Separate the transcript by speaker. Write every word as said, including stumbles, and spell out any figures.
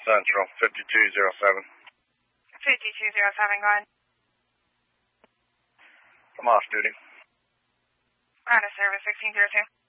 Speaker 1: Central, fifty-two oh seven.
Speaker 2: fifty-two oh seven, go ahead.
Speaker 1: I'm off duty.
Speaker 2: Out of service, sixteen oh two.